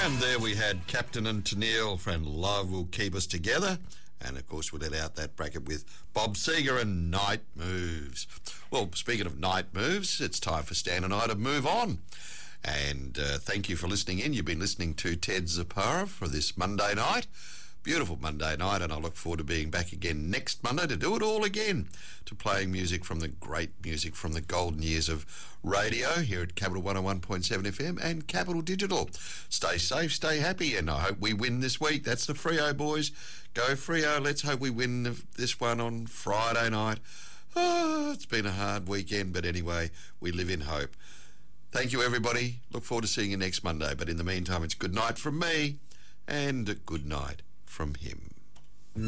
And there we had Captain and Tennille, Friend Love Will Keep Us Together. And, of course, we let out that bracket with Bob Seger and Night Moves. Well, speaking of night moves, it's time for Stan and I to move on. And thank you for listening in. You've been listening to Ted Zapara for this Monday night. Beautiful Monday night, and I look forward to being back again next Monday to do it all again, to playing music from the great music from the golden years of radio here at Capital 101.7 FM and Capital Digital. Stay safe, stay happy, and I hope we win this week. That's the Freo boys. Go Freo. Let's hope we win this one on Friday night. Oh, it's been a hard weekend, but anyway, we live in hope. Thank you, everybody. Look forward to seeing you next Monday. But in the meantime, it's good night from me and a good night from him.